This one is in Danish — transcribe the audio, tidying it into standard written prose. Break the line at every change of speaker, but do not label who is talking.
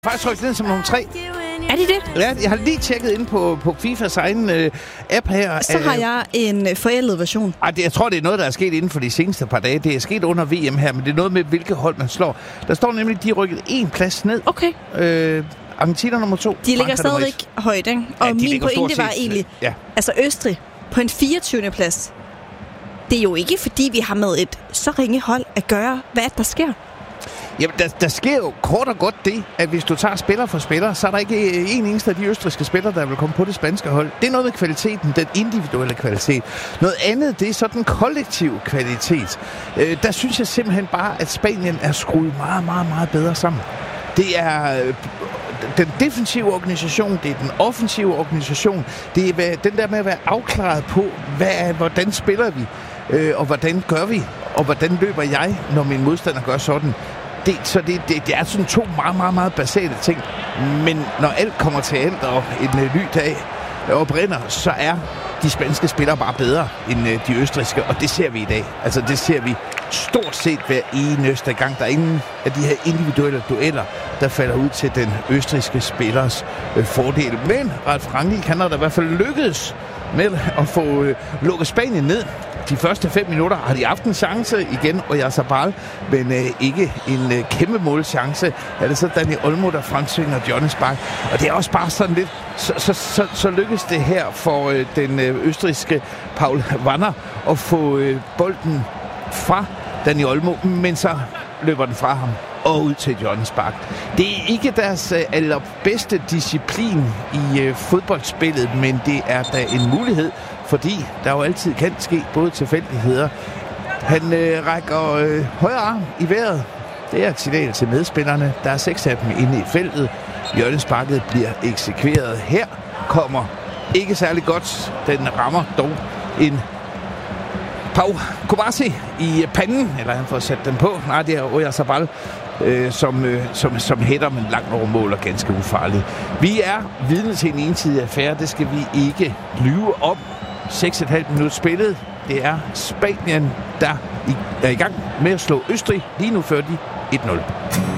Faktisk rykket ned som nummer 3.
Er de det?
Ja, jeg har lige tjekket ind på FIFAs egen app her.
Så har jeg en forældet version.
Jeg tror, det er noget, der er sket inden for de seneste par dage. Det er sket under VM her, men det er noget med, hvilke hold man slår. Der står nemlig, at de er rykket 1 plads ned.
Okay.
Argentina nummer 2.
De ligger stadigvæk højt, ikke? Og ja, min pointe var egentlig, altså Østrig på en 24. plads. Det er jo ikke, fordi vi har med et så ringe hold at gøre, hvad der sker.
Jamen, der sker jo kort og godt det, at hvis du tager spiller for spiller, så er der ikke en eneste af de østrigske spillere, der vil komme på det spanske hold. Det er noget med kvaliteten, den individuelle kvalitet. Noget andet, det er så den kollektive kvalitet. Der synes jeg simpelthen bare, at Spanien er skruet meget, meget, meget bedre sammen. Det er den defensive organisation, det er den offensive organisation, det er den der med at være afklaret på, hvordan spiller vi, og hvordan gør vi, og hvordan løber jeg, når min modstander gør sådan. Det er sådan 2 meget, meget, meget basale ting. Men når alt kommer til alt, og en ny dag oprinder, så er de spanske spillere bare bedre end de østrigske, og det ser vi i dag. Altså det ser vi stort set hver eneste gang. Der er ingen af de her individuelle dueller, der falder ud til den østrigske spillers fordel. Men Ralf Rangnick kan da i hvert fald lykkedes med at få lukket Spanien ned. De første 5 minutter har de haft en chance igen, og Oyarzabal, men ikke en kæmpe målchance. Er det så Dani Olmo, der fremsvinger hjørnespark? Og det er også bare sådan lidt, så lykkes det her for den østrigske Paul Wanner at få bolden fra Dani Olmo, men så løber den fra ham og ud til hjørnespark. Det er ikke deres allerbedste disciplin i fodboldspillet, men det er da en mulighed, fordi der jo altid kan ske både tilfældigheder. Han rækker højre arm i vejret. Det er et signal til medspillerne. Der er 6 af dem inde i feltet. Hjørnesparket bliver eksekveret. Her kommer ikke særlig godt. Den rammer dog en Pau Kubasi i panden. Eller han får sat den på. Nej, det er Oyarzabal, som hætter, men langt over mål og ganske ufarligt. Vi er vidne til en ensidig affære. Det skal vi ikke lyve om. 6,5 minutter spillet. Det er Spanien, der er i gang med at slå Østrig. Lige nu fører de 1-0.